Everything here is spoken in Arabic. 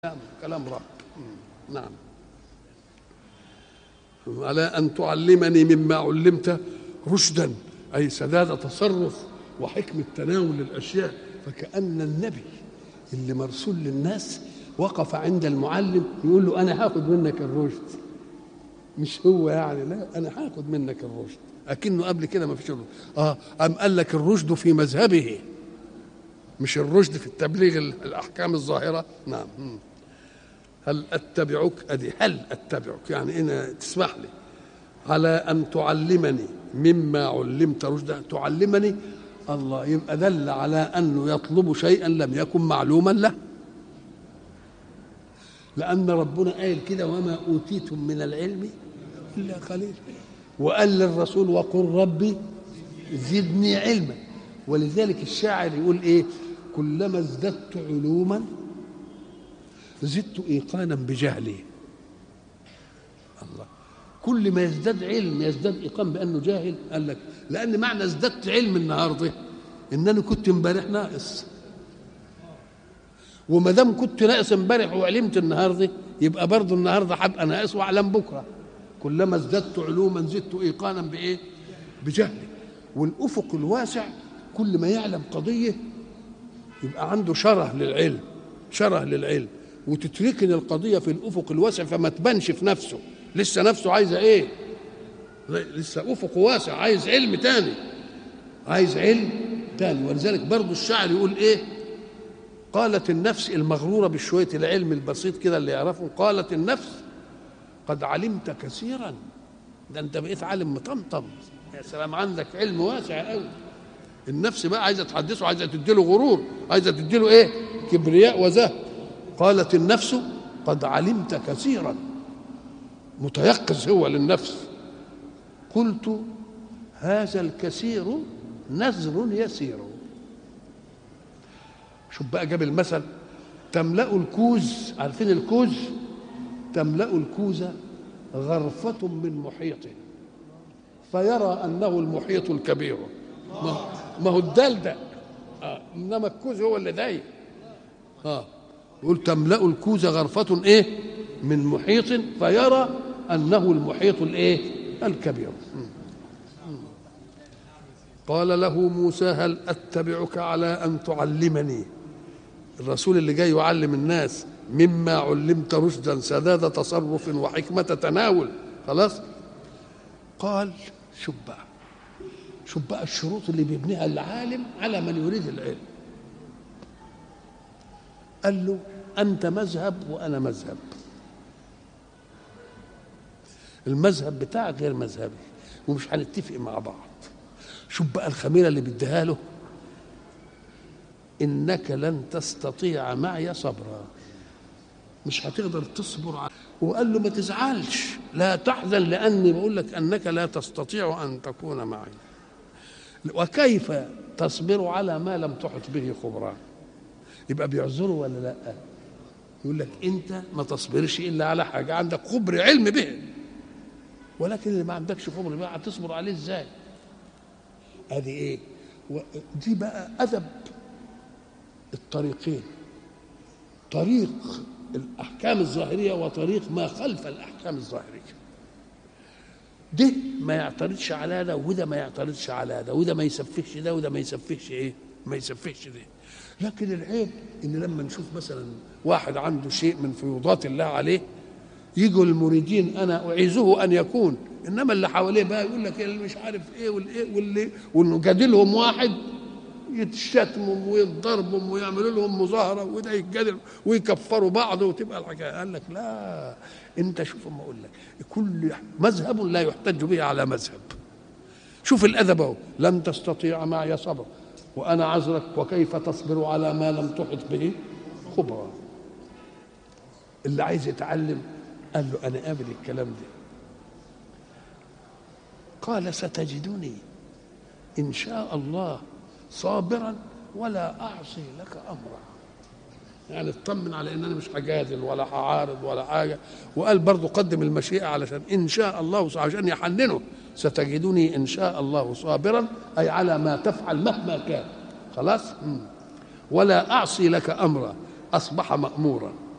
كلام رب. نعم. على أن تعلمني مما علمت رشدا، أي سداد تصرف وحكمة تناول الأشياء. فكأن النبي اللي مرسول للناس وقف عند المعلم يقول له أنا هاخد منك الرشد، مش هو يعني، لا أنا هاخد منك الرشد. أكنه قبل كده ما فيش رشد. أم قال لك الرشد في مذهبه، مش الرشد في التبليغ الأحكام الظاهرة. نعم. هل أتبعك، أدي هل أتبعك يعني إن تسمح لي على أن تعلمني مما علمت رشدا. تعلمني الله، يبقى دل على أنه يطلب شيئا لم يكن معلوما له، لأن ربنا قال كده وما أوتيتم من العلم إلا قليل، وقال للرسول وقل ربي زدني علما. ولذلك الشاعر يقول إيه؟ كلما ازددت علوما زدت إيقانا بجهلي. الله، كل ما يزداد علم يزداد إيقان بأنه جاهل. قال لك لأن معنى ازددت علم النهارده إن أنا كنت امبارح ناقص، وما دام كنت ناقص امبارح وعلمت النهارده يبقى برضه النهارده هبقى ناقص واعلم بكره. كلما ازددت علوما زدت إيقانا بإيه؟ بجهلي. والأفق الواسع كل ما يعلم قضية يبقى عنده شره للعلم، شره للعلم، وتتركن القضية في الأفق الواسع فما تبانش في نفسه، لسه نفسه عايزة إيه؟ لسه أفق واسع، عايز علم تاني، عايز علم تاني. ولذلك برضو الشاعر يقول إيه؟ قالت النفس المغرورة بشوية العلم البسيط كده اللي يعرفه، قالت النفس قد علمت كثيرا، ده أنت بقيت عالم مطمطم، يا سلام عندك علم واسع قوي. النفس بقى عايزة تحدثه، عايزة تديله غرور، عايزة تديله إيه؟ كبرياء وزهد. قالت النفس قد علمت كثيرا، متيقظ هو للنفس. قلت هذا الكثير نذر يسير. شوف بقى جاب المثل، تملأ الكوز، عارفين الكوز؟ تملأ الكوز غرفة من محيط فيرى أنه المحيط الكبير. ما هو الدال ده، إنما الكوز هو اللي ضايق. يقول تملأ الكوز غرفة ايه؟ من محيط فيرى انه المحيط الايه؟ الكبير. قال له موسى هل اتبعك على ان تعلمني، الرسول اللي جاي يعلم الناس مما علمت رشدا سداد تصرف وحكمة تناول. خلاص. قال شوف بقى الشروط اللي بيبنيها العالم على من يريد العلم. قال له أنت مذهب وأنا مذهب، المذهب بتاعك غير مذهبي ومش هنتفق مع بعض. شوف بقى الخميرة اللي بديها له، إنك لن تستطيع معي صبرا، مش هتقدر تصبر وقال له ما تزعلش، لا تحزن، لأني بقول لك أنك لا تستطيع أن تكون معي. وكيف تصبر على ما لم تحط به خبرا؟ يبقى بيعذره ولا لا؟ يقول لك انت ما تصبرش الا على حاجه عندك خبر علم به، ولكن اللي ما عندكش خبر بقى هتصبر عليه ازاي؟ ادي ايه؟ دي بقى ادب الطريقين، طريق الاحكام الظاهريه وطريق ما خلف الاحكام الظاهريه. ده ما يعترضش على ده وده ما يعترضش على ده، وده ما يسفهش ده وده ما يسفهش ايه؟ ما يسفهش ده. لكن العيب ان لما نشوف مثلا واحد عنده شيء من فيوضات الله عليه يجوا المريدين انا اعيذه ان يكون، انما اللي حواليه بقى يقول لك اللي مش عارف ايه والايه واللي ونجادلهم واحد يتشتموا ويضربهم ويعملوا لهم مظاهره وده يتجادل ويكفروا بعض وتبقى الحكايه. قال لك لا، انت شوف اما اقول لك كل مذهب لا يحتج به على مذهب. شوف الادب اهو، لن تستطيع معي صبرا وأنا عذرك وكيف تصبر على ما لم تحط به خبرا. اللي عايز يتعلم قال له أنا قابل الكلام ده. قال ستجدني إن شاء الله صابرا ولا أعصي لك أمرا، يعني اطمن على إن أنا مش هجادل ولا هعارض ولا حاجة. وقال برضو قدم المشيئة علشان إن شاء الله عشان يحننه، ستجدني إن شاء الله صابرا أي على ما تفعل مهما كان. خلاص. ولا أعصي لك أمرا، أصبح مأمورا.